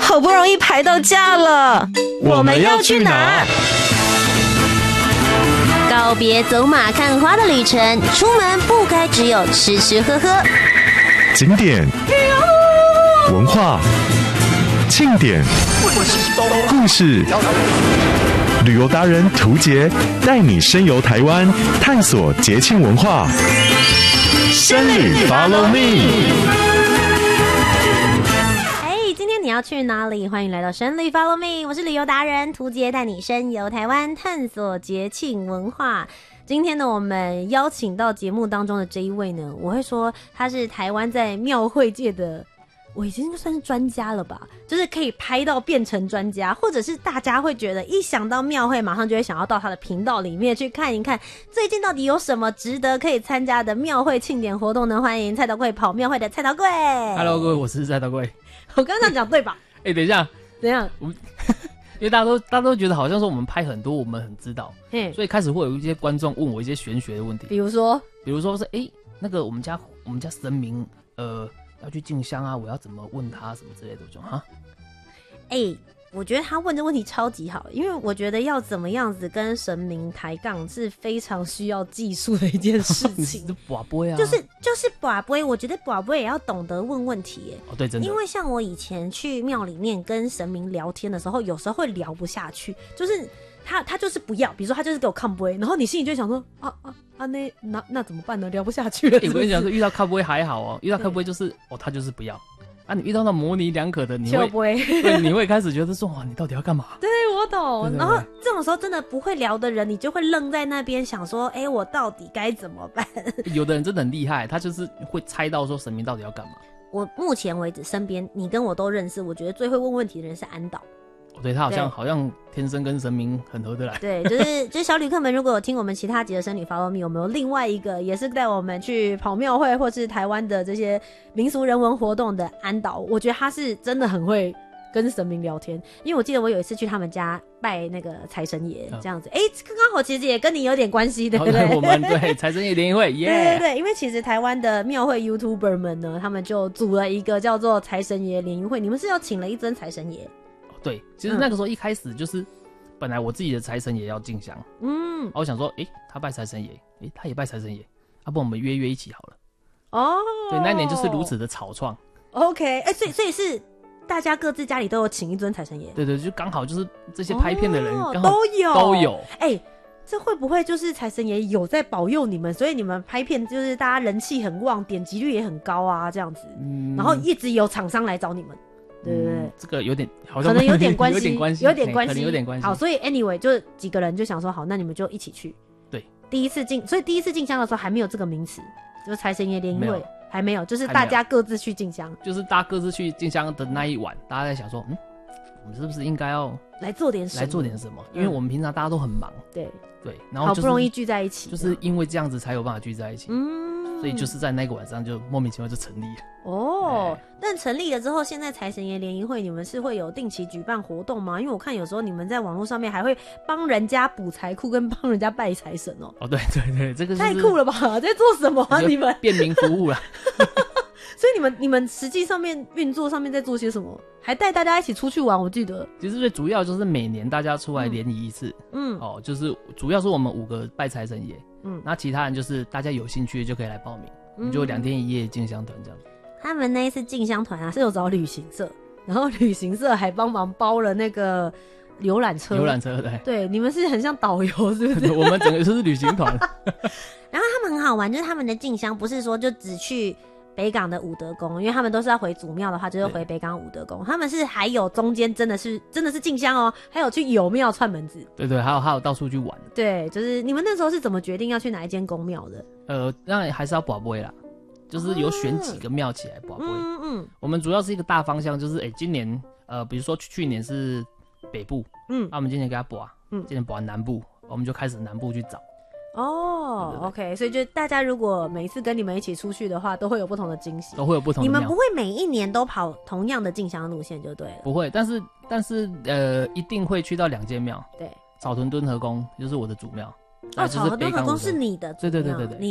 好不容易排到假了， 我们要去哪？ 告别走马看花的旅程，出门不该只有吃吃喝喝。 景点、文化、庆典、故事，旅游达人涂杰带你深游台湾，探索节庆文化。深旅 Follow Me。 你要去哪里？欢迎来到深旅 Follow Me， 我是旅游达人涂杰，带你深游台湾，探索节庆文化。今天呢，我们邀请到节目当中的这一位呢，我会说他是台湾在庙会界的，我已经算是专家了吧，就是可以拍到变成专家，或者是大家会觉得一想到庙会马上就会想要到他的频道里面去看一看最近到底有什么值得可以参加的庙会庆典活动呢？欢迎菜头柜跑庙会的菜头柜。 Hello 各位，我是菜头柜。 我刚刚讲对吧？ 等一下， 怎样？ 因为大家都觉得好像说我们拍很多，我们很知道，所以开始会有一些观众问我一些玄学的问题，比如说是那个我们家神明要去进香啊，我要怎么问他什么之类的，我就哈， 我觉得他问的问题超级好，因为我觉得要怎么样子跟神明抬杠是非常需要技术的一件事情。 你是拔杯啊， 就是拔杯，我觉得拔杯也要懂得问问题耶。 对，真的。因为像我以前去庙里面跟神明聊天的时候，有时候会聊不下去，就是他就是不要，比如说他就是给我看杯，然后你心里就会想说那怎么办呢？聊不下去了。 我跟你讲说，遇到看杯还好哦，遇到看杯就是他就是不要。你遇到那模棱两可的，你会开始觉得说，哇，你到底要干嘛？对， 我懂。然后这种时候真的不会聊的人，你就会愣在那边想说，我到底该怎么办？ 有的人真的很厉害，他就是会猜到说神明到底要干嘛。 我目前为止身边你跟我都认识，我觉得最会问问题的人是安导。 对，他好像天生跟神明很合得来。 对，就是小旅客们，如果有听我们其他集的深旅 Follow Me， 我们有另外一个也是带我们去跑庙会或是台湾的这些民俗人文活动的安导，我觉得他是真的很会跟神明聊天。因为我记得我有一次去他们家拜那个财神爷，这样子，刚刚好其实也跟你有点关系，对不对？ 我们对财神爷联谊会， 对，因为其实台湾的庙会 YouTuber 们呢，他们就组了一个叫做财神爷联谊会，你们是要请了一尊财神爷。 对，其实那个时候一开始就是本来我自己的财神也要进香，我想说，他拜财神爷，他也拜财神爷，不然我们约一起好了。对，那一年就是如此的草创。 OK， 所以是大家各自家里都有请一尊财神爷。 对，就刚好就是这些拍片的人刚好都有。这会不会就是财神爷有在保佑你们，所以你们拍片就是大家人气很旺，点击率也很高啊，这样子，然后一直有厂商来找你们。对不对？ 这个有点好像可能有点关系， 有点关系。 好，所以 anyway 就几个人就想说，好，那你们就一起去。 对， 所以第一次进香的时候还没有这个名词，就是财神爷联谊会还没有，就是大家各自去进香， 就是大家各自去进香的那一晚，大家在想说，我们是不是应该要来做点什么？ 因为我们平常大家都很忙， 对， 然后好不容易聚在一起， 就是因为这样子才有办法聚在一起。所以就是在那个晚上就莫名其妙就成立了。 但成立了之后，现在财神爷联谊会你们是会有定期举办活动吗？因为我看有时候你们在网络上面还会帮人家补财库跟帮人家拜财神哦。 对，这个太酷了吧！在做什么啊？你们便民服务啦。 所以你们实际上面运作上面在做些什么？还带大家一起出去玩，我记得。 其实最主要就是每年大家出来联谊一次，就是主要是我们5个拜财神爷，那其他人就是大家有兴趣就可以来报名，我们就2天1夜进香团这样。 他们那一次进香团是有找旅行社，然后旅行社还帮忙包了那个游览车，对，你们是很像导游是不是？ 我们整个就是旅行团。 然后他们很好玩，就是他们的进香不是说就只去北港的武德宫，因为他们都是要回祖庙的话，就是回北港武德宫。他们是还有中间真的是进香哦，还有去有庙串门子。对， 还有到处去玩。 对，就是你们那时候是怎么决定要去哪一间宫庙的？ 当然还是要拔杯啦，就是有选几个庙起来拔杯。我们主要是一个大方向，就是今年比如说去年是北部，那我们今年给他拔，今年拔南部，我们就开始南部去找。 OK， 所以就大家如果每一次跟你们一起出去的话，都会有不同的惊喜， 都会有不同的。 你们不会每一年都跑同样的进香路线就对了。 不会，但是一定会去到2间庙。 对， 草屯敦和宫就是我的主庙。 草屯敦和宫是你的主庙？对，